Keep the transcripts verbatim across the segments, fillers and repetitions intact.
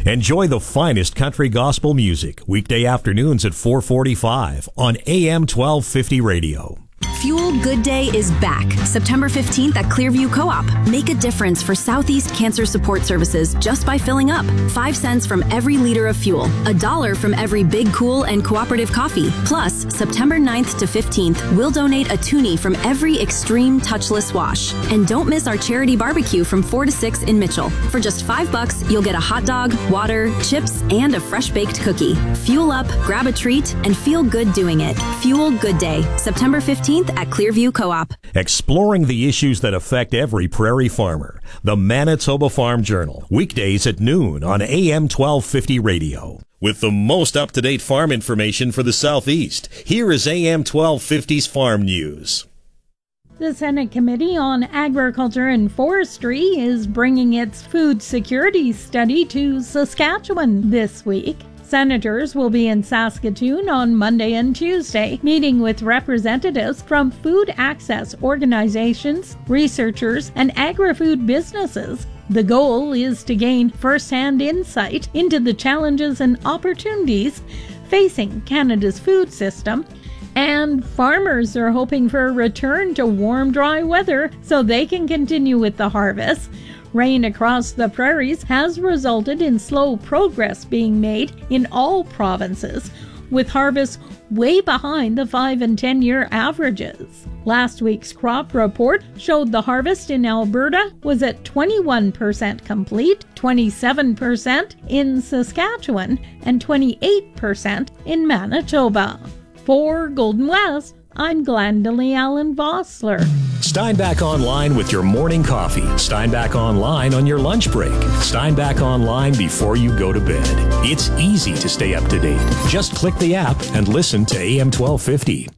Enjoy the finest country gospel music weekday afternoons at four forty-five on A M twelve fifty radio. Fuel Good Day is back September fifteenth at Clearview Co-op. Make a difference for Southeast Cancer Support Services just by filling up. Five cents from every liter of fuel. A dollar from every Big Cool and Cooperative coffee. Plus, September ninth to fifteenth, we'll donate a toonie from every Extreme Touchless wash. And don't miss our charity barbecue from four to six in Mitchell. For just five bucks, you'll get a hot dog, water, chips, and a fresh baked cookie. Fuel up, grab a treat, and feel good doing it. Fuel Good Day, September fifteenth at Clearview Co-op. Exploring the issues that affect every prairie farmer. The Manitoba Farm Journal. Weekdays at noon on A M twelve fifty radio. With the most up-to-date farm information for the Southeast, here is A M twelve fifty's Farm News. The Senate Committee on Agriculture and Forestry is bringing its food security study to Saskatchewan this week. Senators will be in Saskatoon on Monday and Tuesday, meeting with representatives from food access organizations, researchers, and agri-food businesses. The goal is to gain first-hand insight into the challenges and opportunities facing Canada's food system, and farmers are hoping for a return to warm, dry weather so they can continue with the harvest. Rain across the prairies has resulted in slow progress being made in all provinces, with harvests way behind the five and ten year averages. Last week's crop report showed the harvest in Alberta was at twenty-one percent complete, twenty-seven percent in Saskatchewan, and twenty-eight percent in Manitoba. For Golden West, I'm Glendalee Allen Vossler. Steinbach Online with your morning coffee. Steinbach Online on your lunch break. Steinbach Online before you go to bed. It's easy to stay up to date. Just click the app and listen to A M twelve fifty.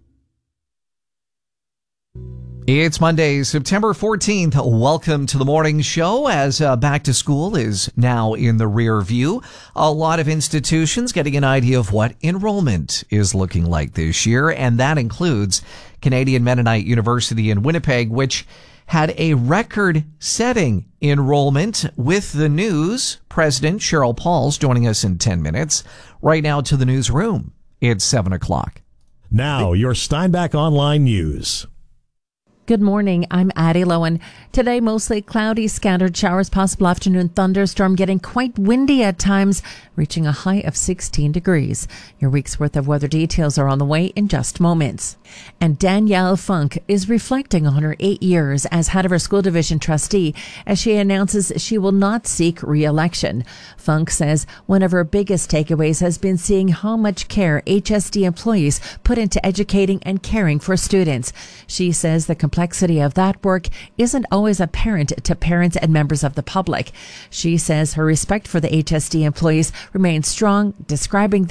It's Monday, September fourteenth. Welcome to the morning show as uh, back to school is now in the rear view. A lot of institutions getting an idea of what enrollment is looking like this year, and that includes Canadian Mennonite University in Winnipeg, which had a record-setting enrollment. With the news, President Cheryl Pauls joining us in ten minutes. Right now to the newsroom. It's seven o'clock. Now, your Steinbach Online news. Good morning. I'm Addie Lowen. Today, mostly cloudy, scattered showers, possible afternoon thunderstorm, getting quite windy at times, reaching a high of sixteen degrees. Your week's worth of weather details are on the way in just moments. And Danielle Funk is reflecting on her eight years as head of her school division trustee as she announces she will not seek re-election. Funk says one of her biggest takeaways has been seeing how much care H S D employees put into educating and caring for students. She says the complexity of that work isn't always apparent to parents and members of the public. She says her respect for the H S D employees remains strong, describing